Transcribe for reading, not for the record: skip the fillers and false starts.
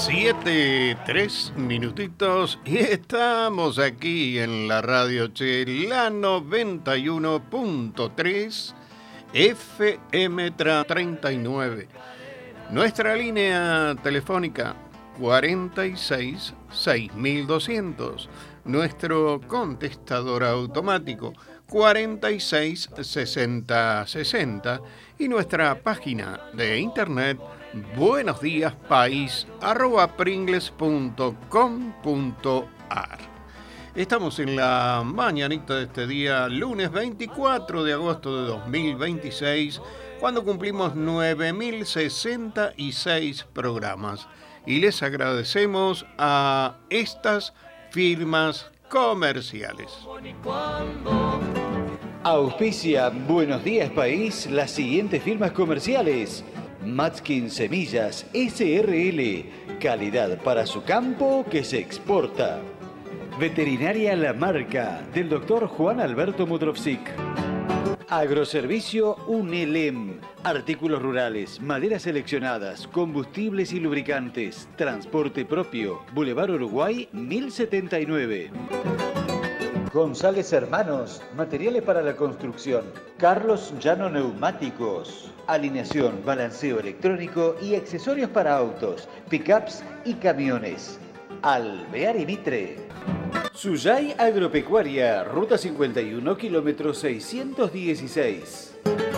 7:03 y estamos aquí en la radio Che, la 91.3 FM 39. Nuestra línea telefónica 46 6200. Nuestro contestador automático 46 60 60 y nuestra página de internet buenosdiaspais@pringles.com.ar. Estamos en la mañanita de este día, lunes 24 de agosto de 2026, cuando cumplimos 9.066 programas. Y les agradecemos a estas firmas comerciales. Auspicia Buenos Días País las siguientes firmas comerciales: Matskin Semillas SRL, calidad para su campo que se exporta. Veterinaria La Marca, del Dr. Juan Alberto Mudrovsik. Agroservicio Unelem, artículos rurales, maderas seleccionadas, combustibles y lubricantes, transporte propio, Boulevard Uruguay 1079. González Hermanos, materiales para la construcción. Carlos Llano Neumáticos, alineación, balanceo electrónico y accesorios para autos, pickups y camiones. Alvear y Mitre. Suyay Agropecuaria, ruta 51, kilómetro 616.